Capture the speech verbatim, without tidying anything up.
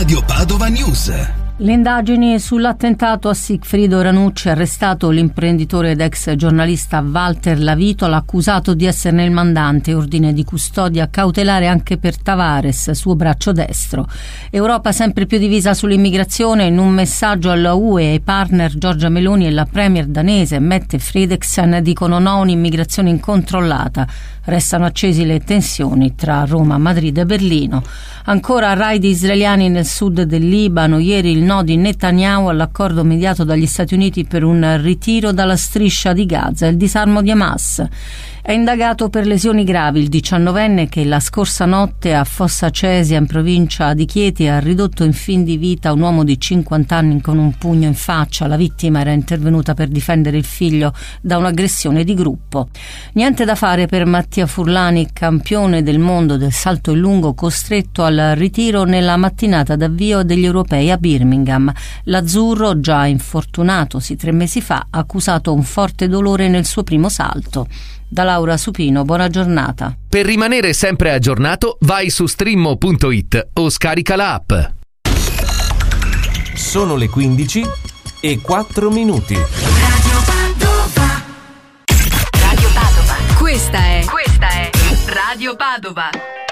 Radio Padova News. Le indagini sull'attentato a Sigfrido Ranucci, arrestato l'imprenditore ed ex giornalista Walter Lavitola, accusato di esserne il mandante, ordine di custodia cautelare anche per Tavares, suo braccio destro. Europa sempre più divisa sull'immigrazione. In un messaggio alla U E e ai partner, Giorgia Meloni e la premier danese Mette Frederiksen dicono no a un'immigrazione incontrollata. Restano accesi le tensioni tra Roma, Madrid e Berlino. Ancora raid israeliani nel sud del Libano. Ieri il no di Netanyahu all'accordo mediato dagli Stati Uniti per un ritiro dalla striscia di Gaza e il disarmo di Hamas. È indagato per lesioni gravi il diciannovenne che la scorsa notte a Fossa Cesia, in provincia di Chieti, ha ridotto in fin di vita un uomo di cinquanta anni con un pugno in faccia. La vittima era intervenuta per difendere il figlio da un'aggressione di gruppo. Niente da fare per Mattia Furlani, campione del mondo del salto in lungo, costretto al ritiro nella mattinata d'avvio degli europei a Birmingham. L'azzurro, già infortunatosi tre mesi fa, ha accusato un forte dolore nel suo primo salto. Da Laura Supino, buona giornata. Per rimanere sempre aggiornato, vai su streammo punto it o scarica la app. Sono le quindici e quattro minuti. Radio Padova. Radio Padova. Questa è, questa è Radio Padova.